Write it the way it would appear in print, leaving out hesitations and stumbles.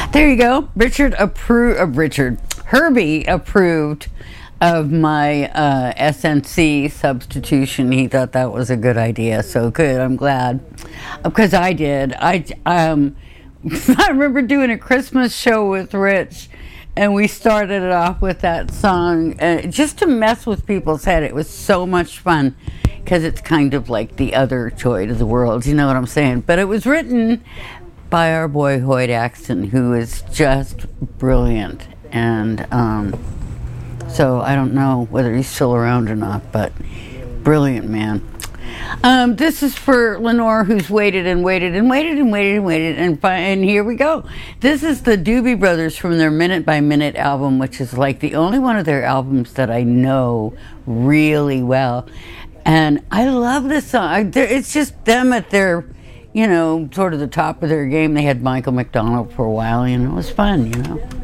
There you go. Herbie approved of my SNC substitution. He thought that was a good idea. So good. I'm glad, because I did. I remember doing a Christmas show with Rich, and we started it off with that song just to mess with people's head. It was so much fun, because it's kind of like the other joy to the world. You know what I'm saying? But it was written by our boy Hoyt Axton, who is just brilliant. And so I don't know whether he's still around or not, but brilliant man. This is for Lenore, who's waited and waited and waited and waited and waited, and here we go. This is the Doobie Brothers from their Minute by Minute album, which is like the only one of their albums that I know really well. And I love this song. It's just them at their, sort of the top of their game. They had Michael McDonald for a while, it was fun,